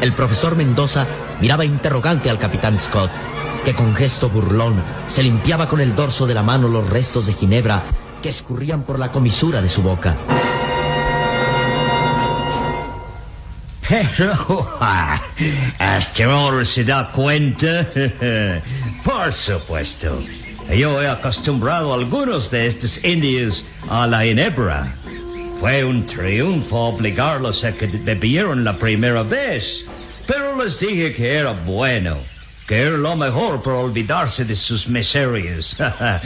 El profesor Mendoza miraba interrogante al capitán Scott, que con gesto burlón se limpiaba con el dorso de la mano los restos de ginebra que escurrían por la comisura de su boca. Pero, ¿hasta ahora se da cuenta? Por supuesto. Yo he acostumbrado a algunos de estos indios a la ginebra. Fue un triunfo obligarlos a que bebieran la primera vez. Pero les dije que era bueno, que era lo mejor para olvidarse de sus miserias.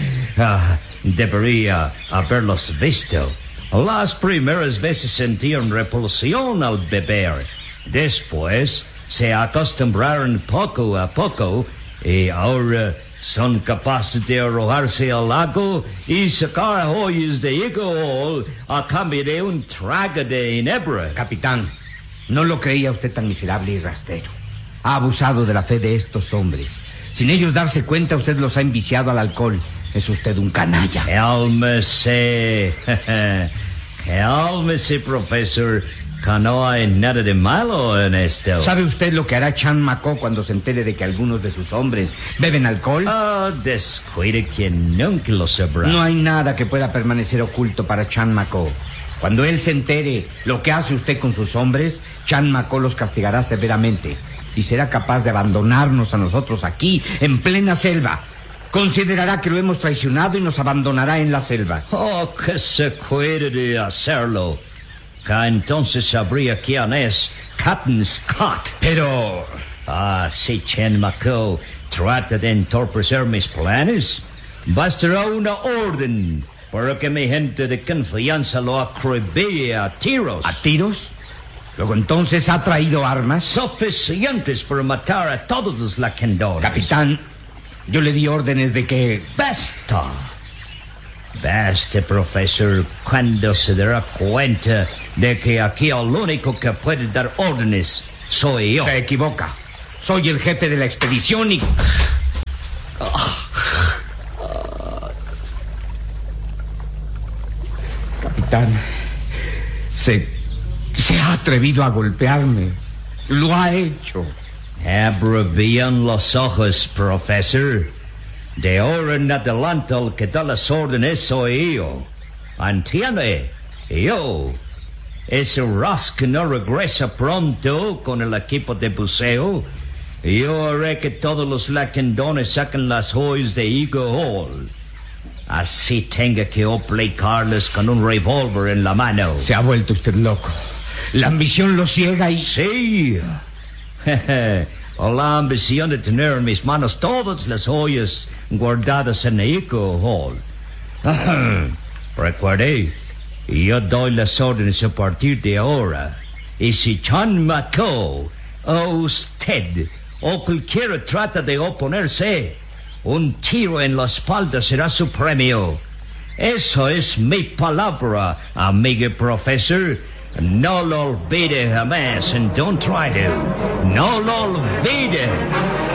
Debería haberlos visto. Las primeras veces sentían repulsión al beber. Después se acostumbraron poco a poco y ahora son capaces de arrojarse al lago y sacar joyas de higo a cambio de un trago de ginebra. Capitán, no lo creía usted tan miserable y rastrero. Ha abusado de la fe de estos hombres. Sin ellos darse cuenta, usted los ha enviciado al alcohol. Es usted un canalla. Cálmese. Cálmese, profesor, que no hay nada de malo en esto. ¿Sabe usted lo que hará Chan Macó cuando se entere de que algunos de sus hombres beben alcohol? Descuide que nunca lo sabrá. No hay nada que pueda permanecer oculto para Chan Macó. Cuando él se entere lo que hace usted con sus hombres, Chan Macó los castigará severamente y será capaz de abandonarnos a nosotros aquí, en plena selva. Considerará que lo hemos traicionado y nos abandonará en las selvas. Oh, que se cuide de hacerlo. Que entonces sabría quién es Captain Scott. Pero... si Chan Macó trata de entorpecer mis planes, bastará una orden para que mi gente de confianza lo acribille a tiros. ¿A tiros? Luego entonces ha traído armas suficientes para matar a todos los lacandones. Capitán, yo le di órdenes de que... ¡Basta! Basta, profesor, cuando se dará cuenta de que aquí el único que puede dar órdenes soy yo. Se equivoca. Soy el jefe de la expedición y... Capitán, se ha atrevido a golpearme. Lo ha hecho. Abra bien los ojos, profesor. De ahora en adelante el que da las órdenes soy yo. ¿Entiende? Yo. Ese rasco no regresa pronto con el equipo de buceo. Yo haré que todos los lacandones saquen las joyas de Eagle Hall. Así tenga que aplicarles con un revólver en la mano. Se ha vuelto usted loco. La ambición lo ciega y... Sí. O la ambición de tener en mis manos todas las joyas guardadas en Eagle Hall. Recuerde, yo doy las órdenes a partir de ahora. Y si Chan Macó, o usted, o cualquiera trata de oponerse, un tiro en la espalda será su premio. Eso es mi palabra, amigo profesor. No lo olvide jamás, and don't try to. No lo olvide.